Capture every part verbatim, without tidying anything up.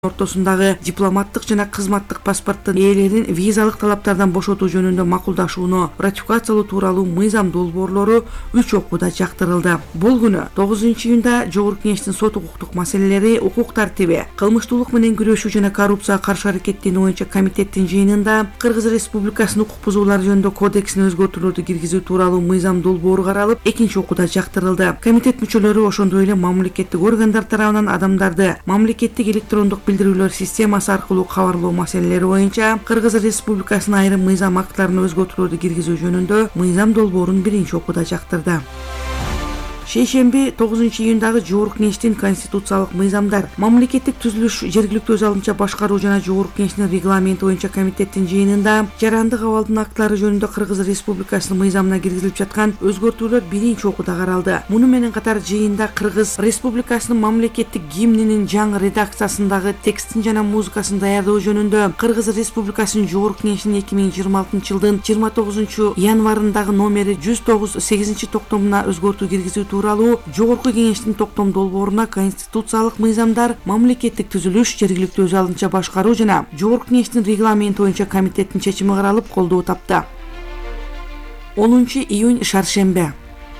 ортосундагы дипломаттык жана кызматтык паспорттун ээлерин визалык талаптардан бошотуу жөнүндө макулдашууну ратификациялоо тууралуу мыйзам долбоорлору үч окууда жактырылды. Бул күнү тогузунчу июнда Жогорку Кеңештин сот укуктук маселелери, укук тартиби, кылмыштуулук менен күрөшүү жана коррупцияга каршы аракеттенүү боюнча комитеттин жыйынында Кыргыз Республикасынын укук бузуулары жөнүндө кодексине өзгөртүүлөрдү киргизүү тууралуу мыйзам долбоору каралып, экинчи окууда жактырылды. Комитет мүчөлөрү ошондой эле мамлекеттик органдар тарабынан адамдарды мамлекеттик электрондук билдирүүлөр системасы аркылуу кабарлоо маселелери боюнча Кыргыз Республикасынын айрым мыйзам актыларына өзгөртүүлөрдү киргизүү жөнүндө мыйзам долбоорун биринчи окууда жактырды. Шейшемби тогузунчу июндагы Жогорку Кеңештин конституциялык мыйзамдар, мамлекеттик түзүлүш, жергиликтүү өз алдынча башкаруу жана Жогорку Кеңештин регламенти боюнча комитеттин жыйынында жарандык абалдын актылары жөнүндө Кыргыз Республикасынын мыйзамына киргизилип жаткан өзгөртүүлөр биринчи окууда каралды. Муну менен катар жыйында Кыргыз Республикасынын мамлекеттик гимнинин жаңы редакциясындагы текстин жана музыкасын даярдоо жөнүндө Кыргыз Республикасынын Жогорку Кеңешинин эки миң жыйырма алтынчы жылдын жыйырма тогузунчу январындагы номери жүз тогуз сегизинчи токтомуна өзгөртүү киргизүү тууралуу Жогорку Кеңештин токтом долбооруна конституциялык мыйзамдар, мамлекеттик түзүлүш, жергиликтүү өз алдынча башкаруу жана Жогорку Кеңештин регламенти боюнча комитеттин чечими каралып колдоо тапты. онунчу июнь шаршембе.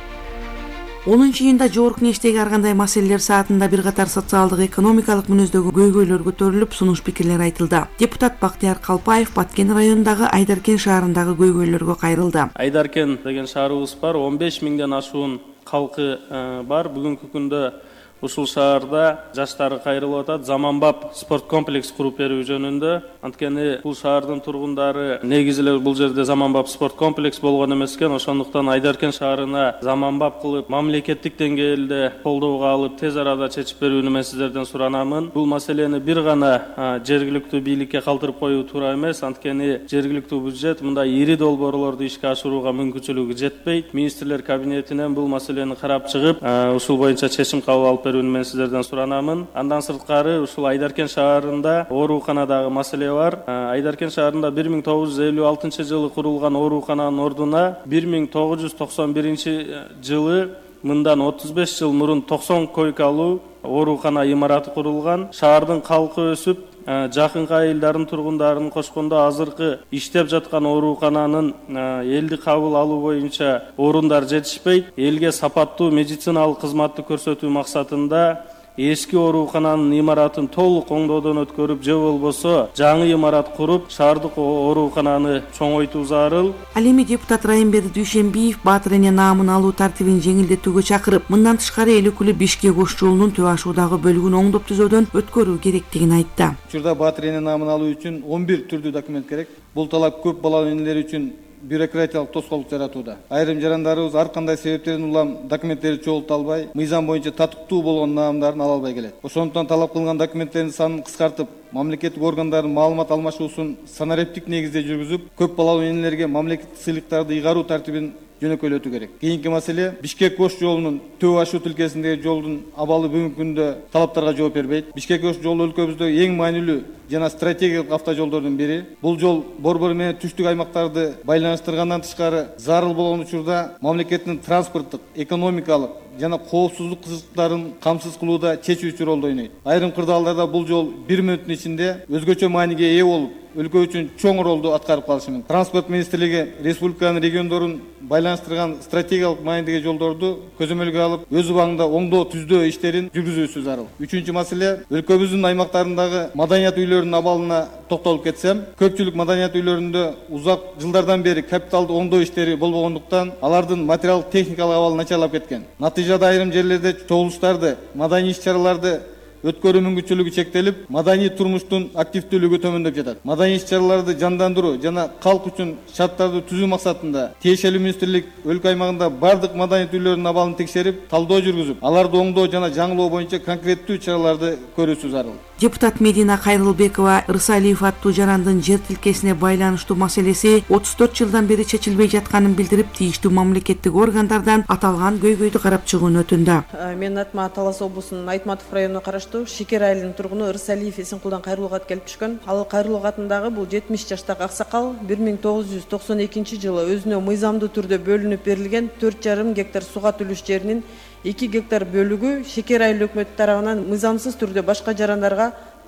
онунчу июнда Жогорку Кеңештеги ар кандай маселелер саатында бир катар социалдык, экономикалык мүнөздөгү көйгөйлөр көтөрүлүп, сунуш пикирлер айтылды. Депутат Бактияр Калпаев Баткен районундагы Айдаркен шаарындагы көйгөйлөргө кайрылды. Айдаркен деген шаарыбыз бар, он беш миңден ашуун калкы бар. Бүгүнкү күндө ушул шаарда жаштары кайрылып атат. Заманбап спорт комплекс куруп берүү жөнүндө. Анткени бул шаардын тургундары негизи эле бул жерде заманбап спорт комплекс болгон эмес экен. Ошондуктан Айдаркен шаарына заманбап кылып, мамлекеттик деңгээлде колдоого алып, тез арада чечип берүүнү мен сиздерден суранамын. Бул маселени бир гана жергиликтүү бийликке калтырып коюу туура эмес. Анткени жергиликтүү бюджет мындай ири долбоорлорду ишке ашырууга мүмкүнчүлүгү жетпейт. Министрлер кабинетинен бул маселени карап чыгып, ушул боюнча чечим кабыл алып мен сиздерден суранамын. Андан сырткары ушул Айдаркен шаарында ооруканадагы маселе бар. Айдаркен шаарында бир миң тогуз жүз элүү алтынчы жылы курулган оорукананын ордуна бир миң тогуз жүз токсон биринчи жылы мындан отуз беш жыл мурун токсон койкалуу оорукана имараты курулган. Шаардын калкы өсүп, жакынкы айылдардын тургундарын кошкондо азыркы иштеп жаткан оорукананын элди кабыл алуу боюнча орундар жетишпейт. Элге сапаттуу медициналык кызматты көрсөтүү максатында эски оорукананын имаратын толук оңдоодон өткөрүп, же болбосо жаңы имарат куруп, шаардык оорукананы чоңойтуу зарыл. Ал эми депутат Райымберди Дүйшенбиев Баатыр эне наамын алуу тартибин жеңилдетүүгө чакырып, мындан тышкары эл өкүлү Бишкек ош жолунун Төө ашуудагы бөлүгүн оңдоп түзөөдөн өткөрүү керектигин айтты. Учурда Баатыр эне наамын алуу үчүн он бир түрдүү документ керек. Бул талап көп балалуу энелер үчүн бюрократиялык тоскоолдук жаратууда. Айрым жарандарыбыз ар кандай себептерден улам документтерди чогулта албай, мыйзам боюнча татыктуу болгон наамдарын ала албай келет. Ошондуктан талап кылынган документтердин санын кыскартып, мамлекеттик органдардын маалымат алмашуусун санариптик негизде жүргүзүп, көп балалуу энелерге мамлекеттик сыйлыктарды ыйгаруу тартибин жөнөкөйлөтүү керек. Кийинки маселе Бишкек ош жолунун Төө ашуу тилкесиндеги жолдун абалы бүгүнкү күндө талаптарга жооп бербейт. Бишкек ош жолу өлкөбүздө эң маанилүү жана стратегиялык автожолдордун бири. Бул жол борбор менен түштүк аймактарды байланыштыргандан тышкары зарыл болгон учурда мамлекеттин транспорттук, экономикалык жана коопсуздук кызыктарын камсыз кылууда чечүүчү ролду ойнойт. Айрым кырдаалдарда бул жол бир мүнөттүн ичинде өзгөчө мааниге ээ болуп, өлкө үчүн чоң ролду аткарып калышы мүмкүн. Транспорт министрлиги республиканын региондорун байланыштырган стратегиялык маанидеги жолдорду көзөмөлгө алып, өз убагында оңдоо түздөө иштерин жүргүзүүсү зарыл. Үчүнчү маселе, өлкөбүздүн аймактарындагы маданият үйлөрүнүн абалына токтолуп кетсем, көпчүлүк маданият үйлөрүндө узак жылдардан бери капиталдуу оңдоо иштери болбогондуктан, алардын материалдык техникалык абалы начарлап кеткен. Натыйжада айрым жерлерде чогулуштарды, маданий иш-чараларды өткөрүү мүмкүнчүлүгү чектелип, маданий турмуштун активдүүлүгү төмөндөп жатат. Маданий иш-чараларды жандандыруу жана калк үчүн шарттарды түзүү максатында тиешелүү министрлик өлкө аймагында бардык маданият үйлөрүнүн абалын текшерип, талдоо жүргүзүп, аларды оңдоо жана жаңылоо боюнча конкреттүү чараларды көрүүсү зарыл. Депутат Медина Кайрылбекова Рысалиев аттуу жарандын жер тилкесине байланыштуу маселеси отуз төрт жылдан бери чечилбей жатканын билдирип, тийиштүү мамлекеттик органдардан аталган көйгөйдү карап чыгууну өтүндү. Менин атыма Талас облусунун Айтматов районуна караштуу Шекер айылынын тургуну Рысалиев Эсенкулдан кайрылууга келип түшкөн. Ал кайрылуу катындагы бул жетимиш жаштагы аксакал бир миң тогуз жүз токсон экинчи жылы өзүнө мыйзамдуу түрдө бөлүнүп берилген төрт жарым гектар суга түлүш жеринин эки гектар бөлүгү Шекер айыл өкмөтү тарабынан мыйзамсыз түрдө башка жарандарга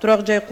турак жай